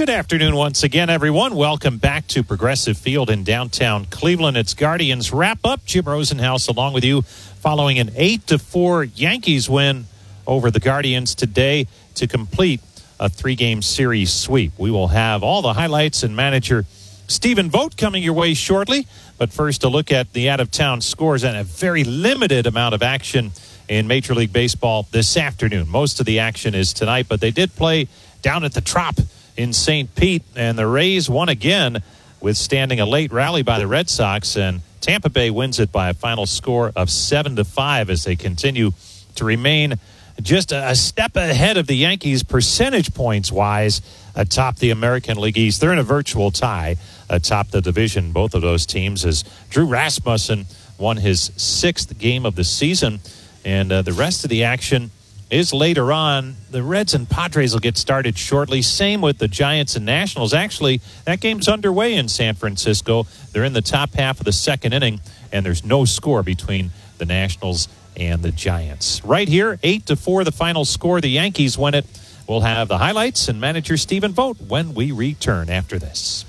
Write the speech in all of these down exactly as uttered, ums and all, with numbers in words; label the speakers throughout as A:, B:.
A: Good afternoon once again, everyone. Welcome back to Progressive Field in downtown Cleveland. It's Guardians wrap-up. Jim Rosenhaus along with you following an eight to four Yankees win over the Guardians today to complete a three-game series sweep. We will have all the highlights and manager Stephen Vogt coming your way shortly. But first, a look at the out-of-town scores and a very limited amount of action in Major League Baseball this afternoon. Most of the action is tonight, but they did play down at the Trop in Saint Pete, and the Rays won again, withstanding a late rally by the Red Sox, and Tampa Bay wins it by a final score of seven to five as they continue to remain just a step ahead of the Yankees percentage points wise atop the American League East. They're in a virtual tie atop the division, both of those teams, as Drew Rasmussen won his sixth game of the season, and uh, the rest of the action is later on. The Reds and Padres will get started shortly. Same with the Giants and Nationals. Actually, that game's underway in San Francisco. They're in the top half of the second inning, and there's no score between the Nationals and the Giants. Right here, eight to four, the final score. The Yankees win it. We'll have the highlights and manager Stephen Vogt when we return after this.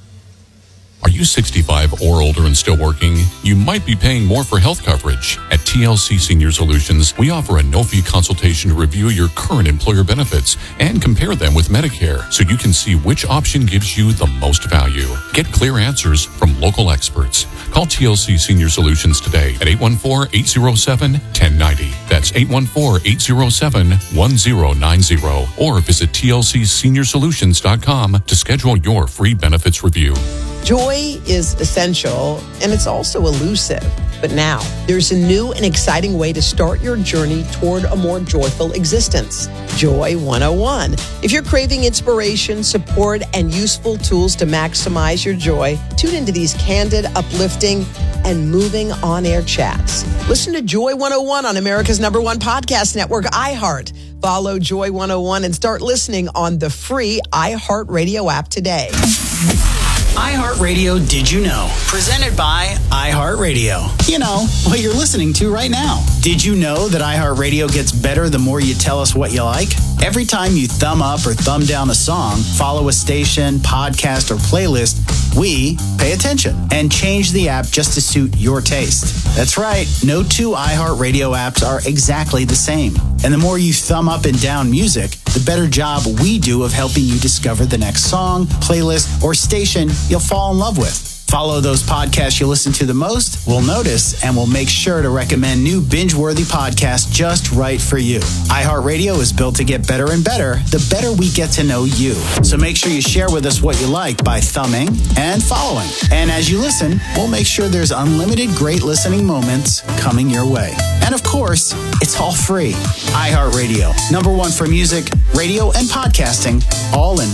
B: Are you sixty-five or older and still working? You might be paying more for health coverage. At T L C Senior Solutions, we offer a no-fee consultation to review your current employer benefits and compare them with Medicare so you can see which option gives you the most value. Get clear answers from local experts. Call T L C Senior Solutions today at eight one four, eight zero seven, one zero nine zero. That's eight one four, eight zero seven, one zero nine zero. Or visit T L C senior solutions dot com to schedule your free benefits review.
C: Joy is essential, and it's also elusive. But now, there's a new and exciting way to start your journey toward a more joyful existence. Joy one oh one. If you're craving inspiration, support, and useful tools to maximize your joy, tune into these candid, uplifting, and moving on-air chats. Listen to Joy one oh one on America's number one podcast network, iHeart. Follow Joy one oh one and start listening on the free iHeartRadio app today.
D: iHeartRadio Did You Know? Presented by iHeartRadio. You know, what you're listening to right now. Did you know that iHeartRadio gets better the more you tell us what you like? Every time you thumb up or thumb down a song, follow a station, podcast, or playlist, we pay attention and change the app just to suit your taste. That's right. No two iHeartRadio apps are exactly the same. And the more you thumb up and down music, the better job we do of helping you discover the next song, playlist, or station you'll fall in love with. Follow those podcasts you listen to the most, we'll notice, and we'll make sure to recommend new binge-worthy podcasts just right for you. iHeartRadio is built to get better and better the better we get to know you. So make sure you share with us what you like by thumbing and following. And as you listen, we'll make sure there's unlimited great listening moments coming your way. And of course, it's all free. iHeartRadio, number one for music, radio, and podcasting, all in